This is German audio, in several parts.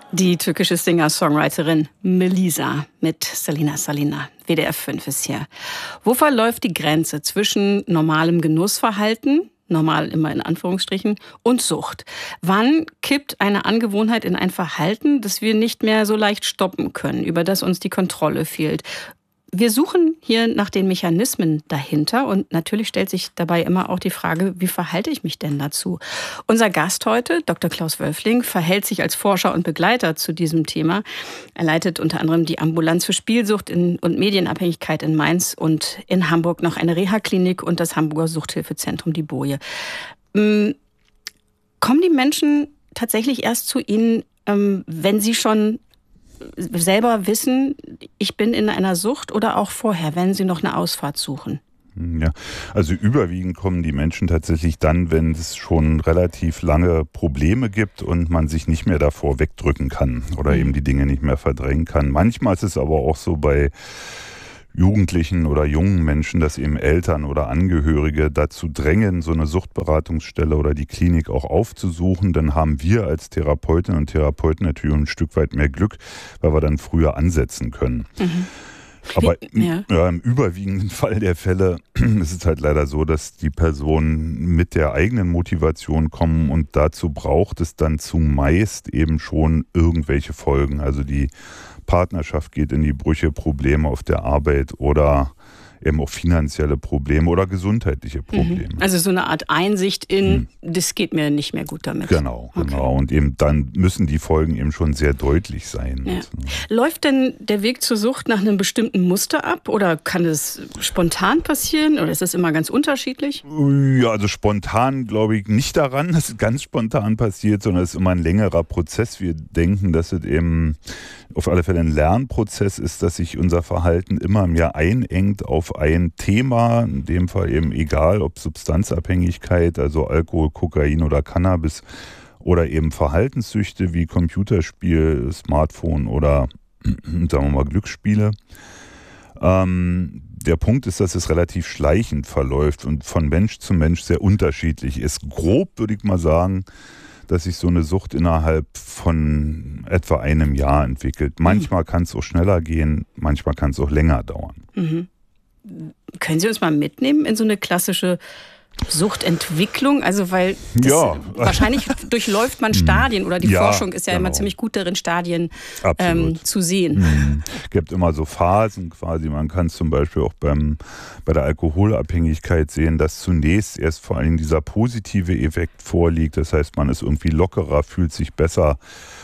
Die türkische Singer-Songwriterin Melisa mit Selina Salina. WDR 5 ist hier. Wo verläuft die Grenze zwischen normalem Genussverhalten, normal immer in Anführungsstrichen, und Sucht? Wann kippt eine Angewohnheit in ein Verhalten, das wir nicht mehr so leicht stoppen können, über das uns die Kontrolle fehlt? Wir suchen hier nach den Mechanismen dahinter und natürlich stellt sich dabei immer auch die Frage, wie verhalte ich mich denn dazu? Unser Gast heute, Dr. Klaus Wölfling, verhält sich als Forscher und Begleiter zu diesem Thema. Er leitet unter anderem die Ambulanz für Spielsucht und Medienabhängigkeit in Mainz und in Hamburg noch eine Reha-Klinik und das Hamburger Suchthilfezentrum Die Boje. Kommen die Menschen tatsächlich erst zu Ihnen, wenn sie schon selber wissen, ich bin in einer Sucht, oder auch vorher, wenn sie noch eine Ausfahrt suchen? Ja, also überwiegend kommen die Menschen tatsächlich dann, wenn es schon relativ lange Probleme gibt und man sich nicht mehr davor wegdrücken kann oder eben die Dinge nicht mehr verdrängen kann. Manchmal ist es aber auch so bei Jugendlichen oder jungen Menschen, dass eben Eltern oder Angehörige dazu drängen, so eine Suchtberatungsstelle oder die Klinik auch aufzusuchen. Dann haben wir als Therapeutinnen und Therapeuten natürlich ein Stück weit mehr Glück, weil wir dann früher ansetzen können. Mhm. Aber im überwiegenden Fall der Fälle ist es halt leider so, dass die Personen mit der eigenen Motivation kommen und dazu braucht es dann zumeist eben schon irgendwelche Folgen. Also die Partnerschaft geht in die Brüche, Probleme auf der Arbeit oder eben auch finanzielle Probleme oder gesundheitliche Probleme. Also so eine Art Einsicht in, das geht mir nicht mehr gut damit. Genau. Und eben dann müssen die Folgen eben schon sehr deutlich sein. Ja. Läuft denn der Weg zur Sucht nach einem bestimmten Muster ab oder kann es spontan passieren oder ist das immer ganz unterschiedlich? Ja, also spontan glaube ich nicht daran, dass es ganz spontan passiert, sondern es ist immer ein längerer Prozess. Wir denken, dass es eben auf alle Fälle ein Lernprozess ist, dass sich unser Verhalten immer mehr einengt auf ein Thema, in dem Fall eben egal, ob Substanzabhängigkeit, also Alkohol, Kokain oder Cannabis oder eben Verhaltenssüchte wie Computerspiel, Smartphone oder sagen wir mal Glücksspiele. Der Punkt ist, dass es relativ schleichend verläuft und von Mensch zu Mensch sehr unterschiedlich ist. Grob würde ich mal sagen, dass sich so eine Sucht innerhalb von etwa einem Jahr entwickelt. Manchmal kann es auch schneller gehen, manchmal kann es auch länger dauern. Mhm. Können Sie uns mal mitnehmen in so eine klassische Suchtentwicklung? Also weil wahrscheinlich durchläuft man Stadien oder die Forschung ist ja immer ziemlich gut darin, Stadien zu sehen. Es gibt immer so Phasen quasi. Man kann zum Beispiel auch bei der Alkoholabhängigkeit sehen, dass zunächst erst vor allem dieser positive Effekt vorliegt. Das heißt, man ist irgendwie lockerer, fühlt sich besser,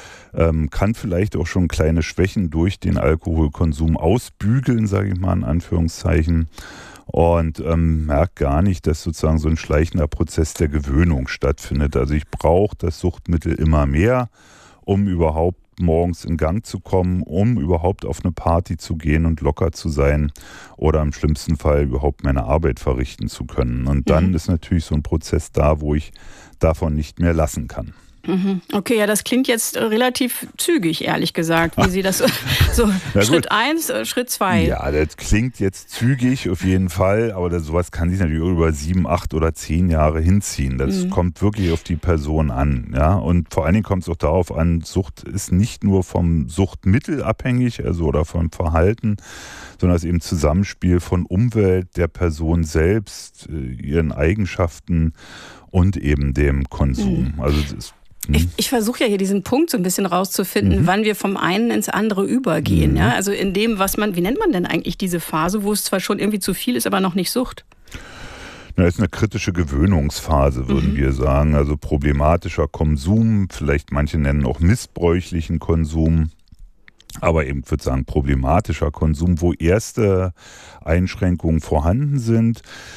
kann vielleicht auch schon kleine Schwächen durch den Alkoholkonsum ausbügeln, sage ich mal in Anführungszeichen. Und merkt gar nicht, dass sozusagen so ein schleichender Prozess der Gewöhnung stattfindet. Also ich brauche das Suchtmittel immer mehr, um überhaupt morgens in Gang zu kommen, um überhaupt auf eine Party zu gehen und locker zu sein oder im schlimmsten Fall überhaupt meine Arbeit verrichten zu können. Und dann ist natürlich so ein Prozess da, wo ich davon nicht mehr lassen kann. Okay, ja, das klingt jetzt relativ zügig, ehrlich gesagt, wie Sie das so Schritt 1, Schritt 2. Ja, das klingt jetzt zügig auf jeden Fall, aber sowas kann sich natürlich über 7, 8 oder 10 Jahre hinziehen. Das kommt wirklich auf die Person an. Ja? Und vor allen Dingen kommt es auch darauf an, Sucht ist nicht nur vom Suchtmittel abhängig, also oder vom Verhalten, sondern es ist eben Zusammenspiel von Umwelt, der Person selbst, ihren Eigenschaften und eben dem Konsum. Also das ist Ich versuche ja hier diesen Punkt so ein bisschen rauszufinden, wann wir vom einen ins andere übergehen. Ja? Also in dem, wie nennt man denn eigentlich diese Phase, wo es zwar schon irgendwie zu viel ist, aber noch nicht Sucht? Das ist eine kritische Gewöhnungsphase, würden wir sagen. Also problematischer Konsum, vielleicht manche nennen auch missbräuchlichen Konsum. Aber eben, ich würde sagen, problematischer Konsum, wo erste Einschränkungen vorhanden sind.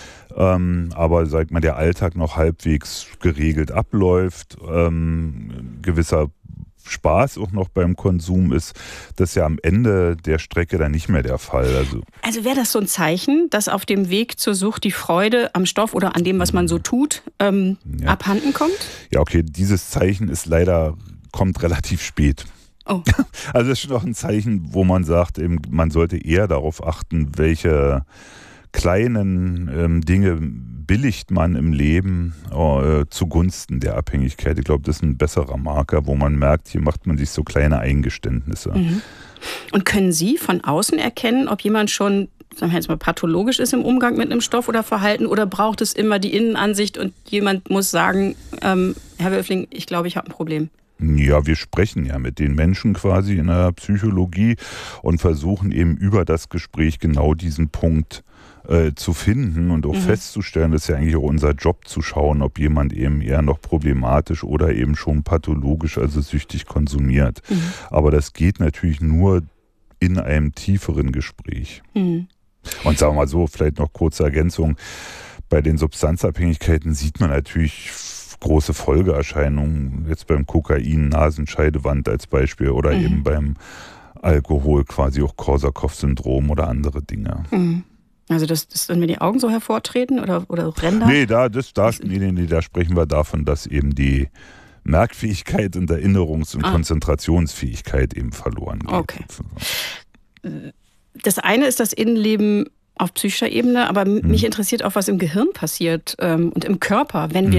Aber sag mal, der Alltag noch halbwegs geregelt abläuft, gewisser Spaß auch noch beim Konsum ist, das ist ja am Ende der Strecke dann nicht mehr der Fall. Also wäre das so ein Zeichen, dass auf dem Weg zur Sucht die Freude am Stoff oder an dem, was man so tut, abhanden kommt? Ja, okay, dieses Zeichen kommt relativ spät. Oh. Also das ist schon auch ein Zeichen, wo man sagt, eben, man sollte eher darauf achten, welche kleinen Dinge billigt man im Leben zugunsten der Abhängigkeit. Ich glaube, das ist ein besserer Marker, wo man merkt, hier macht man sich so kleine Eingeständnisse. Mhm. Und können Sie von außen erkennen, ob jemand schon, sagen wir jetzt mal, pathologisch ist im Umgang mit einem Stoff oder Verhalten, oder braucht es immer die Innenansicht und jemand muss sagen, Herr Wölfling, ich glaube, ich habe ein Problem? Ja, wir sprechen ja mit den Menschen quasi in der Psychologie und versuchen eben über das Gespräch genau diesen Punkt zu finden und auch festzustellen, das ist ja eigentlich auch unser Job, zu schauen, ob jemand eben eher noch problematisch oder eben schon pathologisch, also süchtig konsumiert. Aber das geht natürlich nur in einem tieferen Gespräch. Und sagen wir mal so, vielleicht noch kurze Ergänzung, bei den Substanzabhängigkeiten sieht man natürlich große Folgeerscheinungen, jetzt beim Kokain, Nasenscheidewand als Beispiel oder eben beim Alkohol quasi auch Korsakow-Syndrom oder andere Dinge. Also das wenn mir die Augen so hervortreten oder Ränder? Nee, da sprechen wir davon, dass eben die Merkfähigkeit und Erinnerungs- und Konzentrationsfähigkeit eben verloren geht. Okay. Das eine ist das Innenleben auf psychischer Ebene, aber mich interessiert auch, was im Gehirn passiert und im Körper, wenn wir